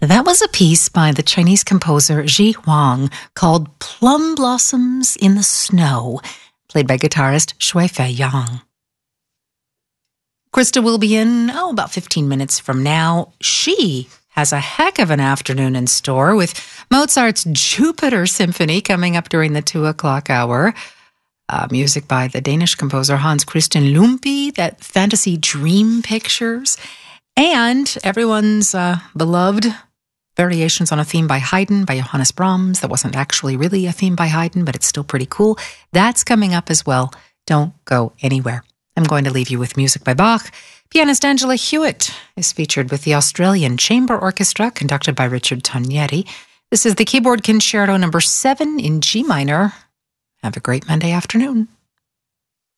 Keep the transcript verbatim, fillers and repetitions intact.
That was a piece by the Chinese composer Ji Huang called Plum Blossoms in the Snow, played by guitarist Shui Fei Yang. Krista will be in, oh, about fifteen minutes from now. She has a heck of an afternoon in store with Mozart's Jupiter Symphony coming up during the two o'clock hour. Uh, music by the Danish composer Hans Christian Lumpi, that fantasy dream pictures, and everyone's uh, beloved Variations on a Theme by Haydn by Johannes Brahms. That wasn't actually really a theme by Haydn, but it's still pretty cool. That's coming up as well. Don't go anywhere. I'm going to leave you with music by Bach. Pianist Angela Hewitt is featured with the Australian Chamber Orchestra, conducted by Richard Tognetti. This is the Keyboard Concerto number seven in G minor. Have a great Monday afternoon.